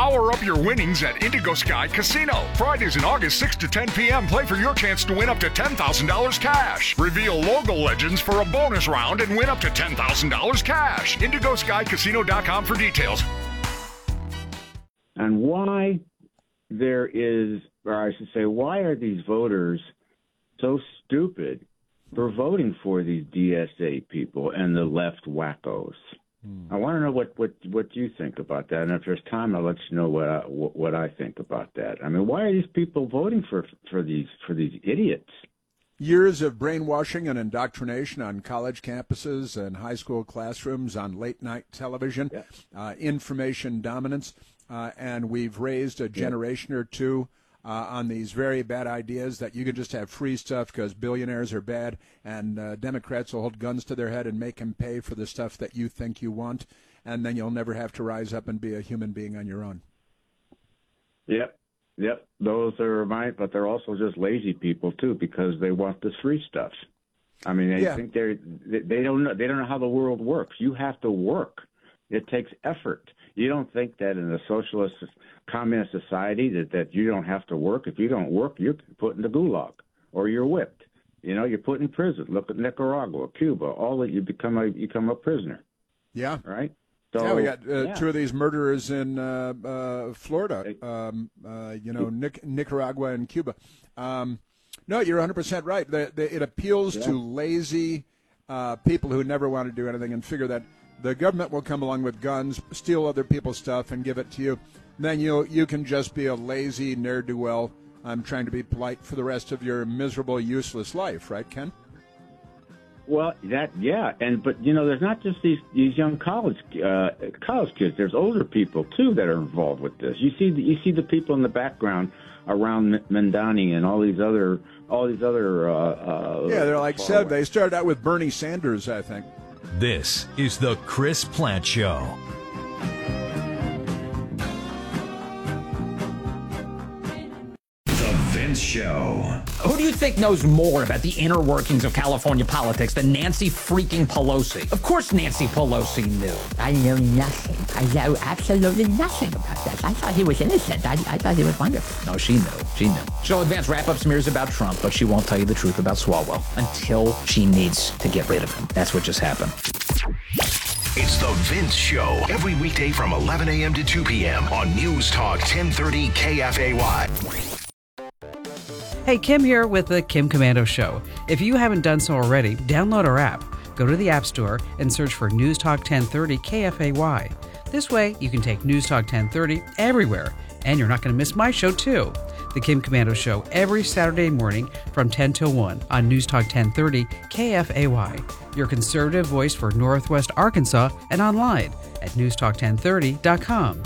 Power up your winnings at Indigo Sky Casino. Fridays in August 6 to 10 p.m. Play for your chance to win up to $10,000 cash. Reveal logo legends for a bonus round and win up to $10,000 cash. IndigoSkyCasino.com for details. And why there is, or I should say, why are these voters so stupid for voting for these DSA people and the left wackos? I want to know what you think about that, and if there's time, I'll let you know what I think about that. I mean, why are these people voting for these idiots? Years of brainwashing and indoctrination on college campuses and high school classrooms, on late-night television, information dominance, and we've raised a generation or two on these very bad ideas that you can just have free stuff because billionaires are bad and Democrats will hold guns to their head and make them pay for the stuff that you think you want, and then you'll never have to rise up and be a human being on your own. Yep. Those are right, but they're also just lazy people too because they want this free stuff. I mean, they think they don't know how the world works. You have to work. It takes effort. You don't think that in a socialist, communist society that you don't have to work. If you don't work, you're put in the gulag or you're whipped. You know, you're put in prison. Look at Nicaragua, Cuba. All that you become a prisoner. Yeah. Right. So, we got two of these murderers in Florida. Nicaragua and Cuba. No, you're 100% right. It appeals to lazy people who never want to do anything and figure that the government will come along with guns, steal other people's stuff, and give it to you. Then you can just be a lazy ne'er-do-well. I'm trying to be polite for the rest of your miserable, useless life, right, Ken? Well, but there's not just these young college kids. There's older people too that are involved with this. You see the people in the background around Mamdani and all these other. They're like said. They started out with Bernie Sanders, I think. This is the Chris Plante Show. The Vince Show. Who do you think knows more about the inner workings of California politics than Nancy freaking Pelosi? Of course Nancy Pelosi knew. I know nothing. I know absolutely nothing about that. I thought he was innocent. I thought he was wonderful. No, she knew. She'll advance wrap-up smears about Trump, but she won't tell you the truth about Swalwell until she needs to get rid of him. That's what just happened. It's the Vince Show. Every weekday from 11 a.m. to 2 p.m. on News Talk 1030 KFAY. Hey, Kim here with the Kim Komando Show. If you haven't done so already, download our app. Go to the App Store and search for News Talk 1030 KFAY. This way, you can take News Talk 1030 everywhere, and you're not going to miss my show, too. The Kim Komando Show every Saturday morning from 10 till 1 on News Talk 1030 KFAY, your conservative voice for Northwest Arkansas, and online at newstalk1030.com.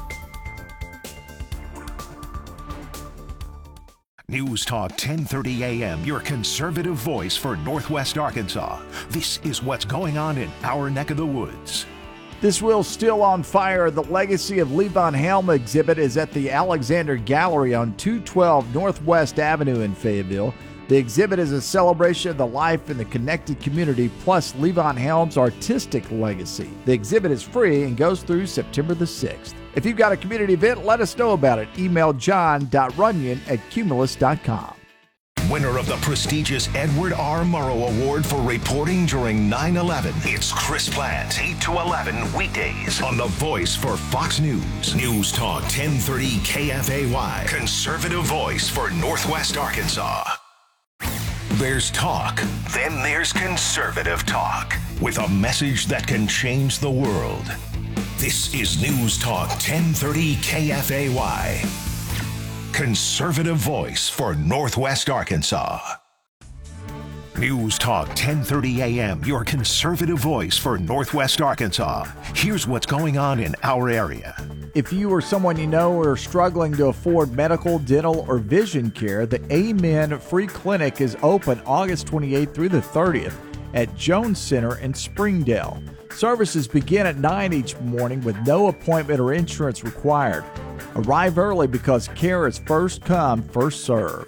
News Talk 1030 AM, your conservative voice for Northwest Arkansas. This is what's going on in our neck of the woods. This wheel's still on fire. The Legacy of Levon Helm exhibit is at the Alexander Gallery on 212 Northwest Avenue in Fayetteville. The exhibit is a celebration of the life in the connected community, plus Levon Helm's artistic legacy. The exhibit is free and goes through September the 6th. If you've got a community event, let us know about it. Email john.runyon@cumulus.com. Winner of the prestigious Edward R. Murrow Award for reporting during 9/11. It's Chris Plante, 8 to 11 weekdays on The Voice for Fox News. News Talk 1030 KFAY. Conservative voice for Northwest Arkansas. There's talk, then there's conservative talk, with a message that can change the world. This is News Talk 1030 KFAY. Conservative voice for Northwest Arkansas. News Talk 1030 AM, your conservative voice for Northwest Arkansas. Here's what's going on in our area. If you or someone you know are struggling to afford medical, dental, or vision care, the Amen Free Clinic is open August 28th through the 30th at Jones Center in Springdale. Services begin at 9 each morning with no appointment or insurance required. Arrive early because care is first come, first served.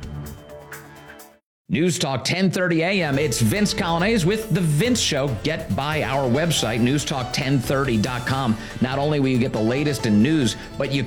News Talk 1030 AM. It's Vince Colonnese with The Vince Show. Get by our website, newstalk1030.com. Not only will you get the latest in news, but you